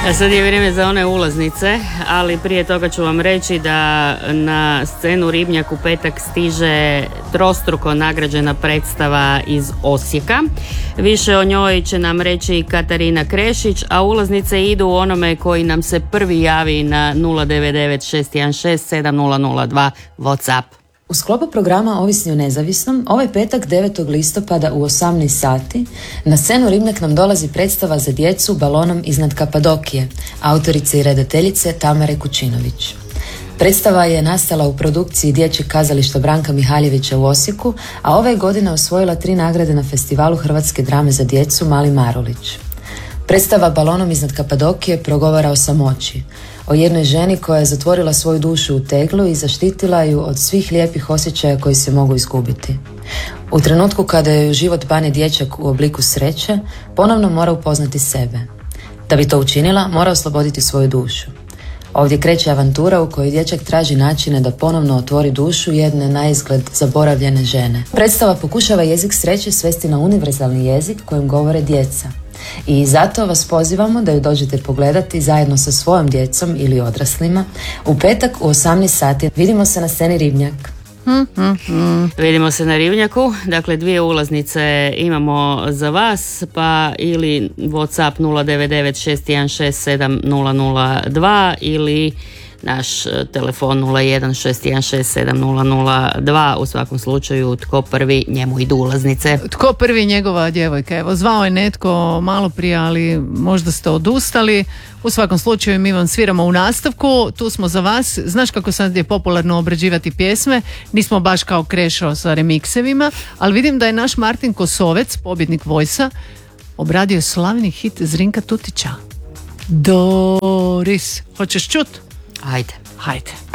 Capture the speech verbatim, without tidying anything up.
A sad je vrijeme za one ulaznice, ali prije toga ću vam reći da na scenu Ribnjak u petak stiže trostruko nagrađena predstava iz Osijeka. Više o njoj će nam reći Katarina Krešić, a ulaznice idu onome koji nam se prvi javi na nula devet devet šest jedan šest sedam nula nula dva WhatsApp. U sklopu programa Ovisni o nezavisnom, ovaj petak devetog listopada u osamnaest sati na scenu Ribnjak nam dolazi predstava za djecu Balonom iznad Kapadokije, autorice i redateljice Tamare Kučinović. Predstava je nastala u produkciji Dječjeg kazališta Branka Mihaljevića u Osijeku, a ove godine osvojila tri nagrade na festivalu Hrvatske drame za djecu Mali Marulić. Predstava Balonom iznad Kapadokije progovara o samoći, o jednoj ženi koja je zatvorila svoju dušu u teglu i zaštitila ju od svih lijepih osjećaja koji se mogu izgubiti. U trenutku kada joj u život bane dječak u obliku sreće, ponovno mora upoznati sebe. Da bi to učinila, mora osloboditi svoju dušu. Ovdje kreće avantura u kojoj dječak traži načine da ponovno otvori dušu jedne naizgled zaboravljene žene. Predstava pokušava jezik sreće svesti na univerzalni jezik kojim govore djeca. I zato vas pozivamo da ju dođete pogledati zajedno sa svojom djecom ili odraslima u petak u osamnaest sati. Vidimo se na sceni Ribnjak. Hmm, hmm, hmm. Vidimo se na Ribnjaku, dakle dvije ulaznice imamo za vas, pa ili WhatsApp nula devet devet šest jedan šest sedam nula nula dva ili naš telefon nula jedan šest jedan šest sedam nula nula dva. U svakom slučaju tko prvi, njemu idu ulaznice. Tko prvi, njegova djevojka. Evo, zvao je netko malo prije, ali možda ste odustali. U svakom slučaju mi vam sviramo u nastavku, tu smo za vas. Znaš kako sad je popularno obrađivati pjesme, nismo baš kao Krešo sa remiksevima, ali vidim da je naš Martin Kosovec, pobjednik Voice-a, obradio slavni hit Zrinka Tutića. Doris, hoćeš čut? Ajde. Hajde.